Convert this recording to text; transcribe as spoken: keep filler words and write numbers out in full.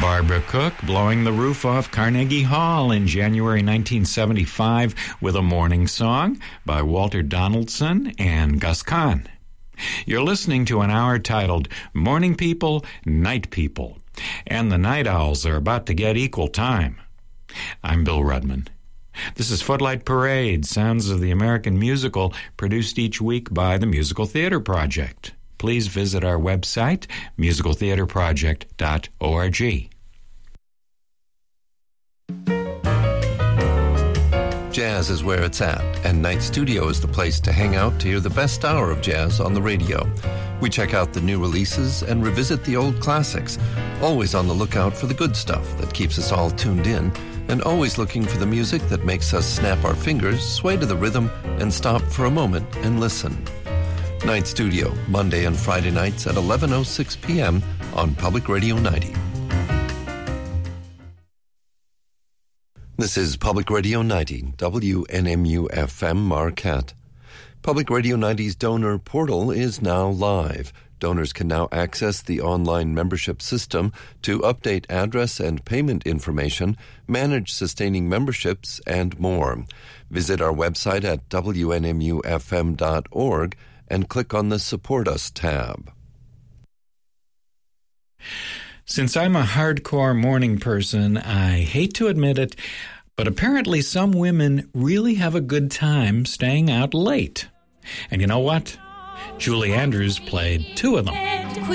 Barbara Cook blowing the roof off Carnegie Hall in January nineteen seventy-five with a morning song by Walter Donaldson and Gus Kahn. You're listening to an hour titled Morning People, Night People, and the Night Owls are about to get equal time. I'm Bill Rudman. This is Footlight Parade, Sounds of the American Musical, produced each week by the Musical Theater Project. Please visit our website, musical theater project dot org. Jazz is where it's at, and Night Studio is the place to hang out to hear the best hour of jazz on the radio. We check out the new releases and revisit the old classics, always on the lookout for the good stuff that keeps us all tuned in, and always looking for the music that makes us snap our fingers, sway to the rhythm, and stop for a moment and listen. Night Studio, Monday and Friday nights at eleven oh six p.m. on Public Radio ninety. This is Public Radio ninety, W N M U F M Marquette. Public Radio ninety's donor portal is now live. Donors can now access the online membership system to update address and payment information, manage sustaining memberships, and more. Visit our website at W N M U F M dot org and click on the Support Us tab. Since I'm a hardcore morning person, I hate to admit it, but apparently some women really have a good time staying out late. And you know what? Julie Andrews played two of them.